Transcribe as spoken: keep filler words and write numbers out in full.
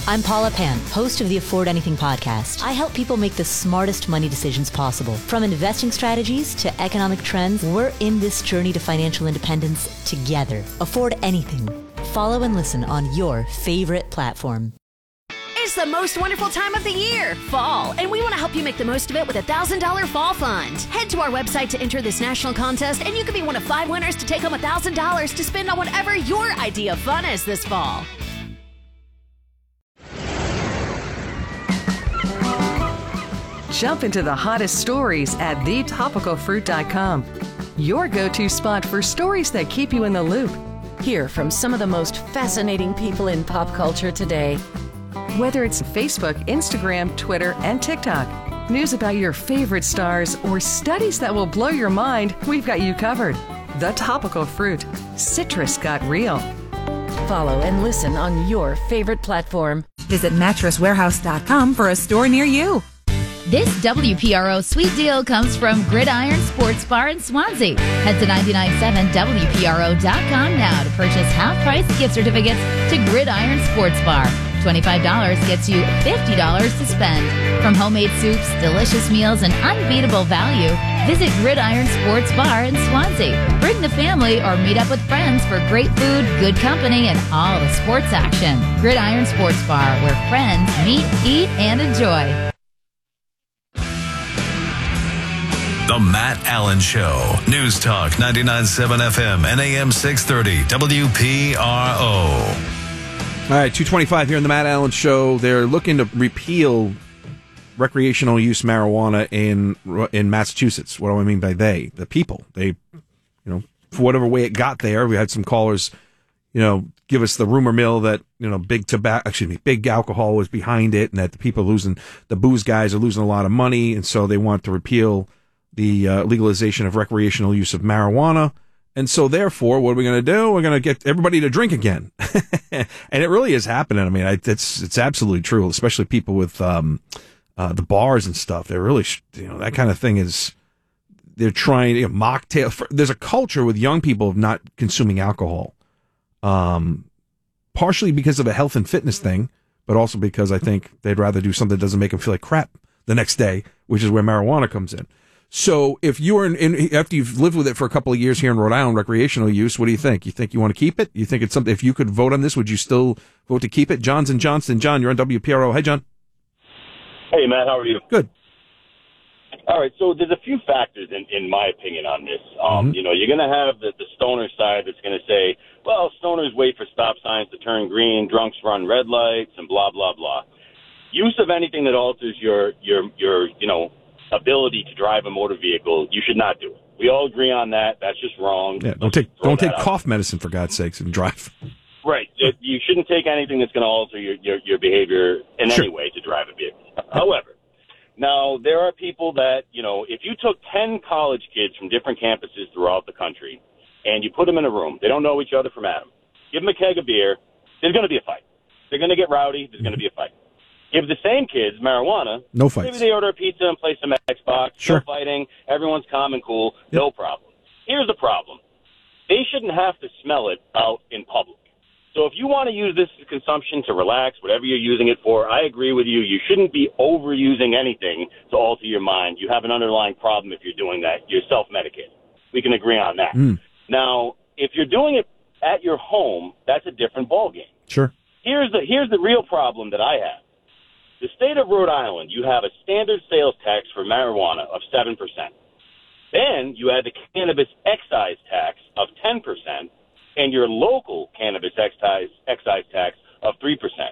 I'm Paula Pan, host of the Afford Anything podcast. I help people make the smartest money decisions possible. From investing strategies to economic trends, we're in this journey to financial independence together. Afford Anything. Follow and listen on your favorite platform. It's the most wonderful time of the year, fall, and we want to help you make the most of it with a one thousand dollars Fall Fund. Head to our website to enter this national contest, and you could be one of five winners to take home one thousand dollars to spend on whatever your idea of fun is this fall. Jump into the hottest stories at the topical fruit dot com. Your go-to spot for stories that keep you in the loop. Hear from some of the most fascinating people in pop culture today. Whether it's Facebook, Instagram, Twitter, and TikTok, news about your favorite stars, or studies that will blow your mind, we've got you covered. The Topical Fruit. Citrus got real. Follow and listen on your favorite platform. Visit mattress warehouse dot com for a store near you. This W P R O sweet deal comes from Gridiron Sports Bar in Swansea. Head to nine nine seven W P R O dot com now to purchase half-price gift certificates to Gridiron Sports Bar. twenty-five dollars gets you fifty dollars to spend. From homemade soups, delicious meals, and unbeatable value, visit Gridiron Sports Bar in Swansea. Bring the family or meet up with friends for great food, good company, and all the sports action. Gridiron Sports Bar, where friends meet, eat, and enjoy. The Matt Allen Show. News Talk ninety-nine point seven F M and A M six thirty W P R O. All right, two twenty-five here in the Matt Allen Show. They're looking to repeal recreational use marijuana in in Massachusetts. What do I mean by they? The people. They, you know, for whatever way it got there, we had some callers, you know, give us the rumor mill that, you know, big tobacco, excuse me, big alcohol was behind it, and that the people losing, the booze guys are losing a lot of money, and so they want to repeal the uh, legalization of recreational use of marijuana. And so, therefore, what are we going to do? We're going to get everybody to drink again. And it really is happening. I mean, I, it's it's absolutely true, especially people with um, uh, the bars and stuff. They're really, you know, that kind of thing is, they're trying, you know, mocktail. For, there's a culture with young people of not consuming alcohol, um, partially because of a health and fitness thing, but also because I think they'd rather do something that doesn't make them feel like crap the next day, which is where marijuana comes in. So if you're in, in, after you've lived with it for a couple of years here in Rhode Island, recreational use, what do you think? You think you want to keep it? You think it's something, if you could vote on this, would you still vote to keep it? John's and Johnston. John, you're on W P R O. Hey, John. Hey, Matt, how are you? Good. All right, so there's a few factors, in, in my opinion, on this. Um, Mm-hmm. You know, you're going to have the, the stoner side that's going to say, well, stoners wait for stop signs to turn green, drunks run red lights, and blah, blah, blah. Use of anything that alters your, your, your, you know, ability to drive a motor vehicle, you should not do it. We all agree on that. That's just wrong. Yeah, don't take don't take cough medicine, for God's sakes, and drive. Right. You shouldn't take anything that's going to alter your, your, your behavior in Sure. any way to drive a vehicle. However, now there are people that, you know, if you took ten college kids from different campuses throughout the country and you put them in a room, they don't know each other from Adam, give them a keg of beer, there's going to be a fight. They're going to get rowdy. There's going to be a fight. Give the same kids marijuana. No fights. Maybe they order a pizza and play some Xbox. Sure. No fighting. Everyone's calm and cool. Yep. No problem. Here's the problem. They shouldn't have to smell it out in public. So if you want to use this consumption to relax, whatever you're using it for, I agree with you. You shouldn't be overusing anything to alter your mind. You have an underlying problem if you're doing that. You're self-medicating. We can agree on that. Mm. Now, if you're doing it at your home, that's a different ballgame. Sure. Here's the here's the real problem that I have. The state of Rhode Island, you have a standard sales tax for marijuana of seven percent. Then you add the cannabis excise tax of ten percent and your local cannabis excise, excise tax of three percent.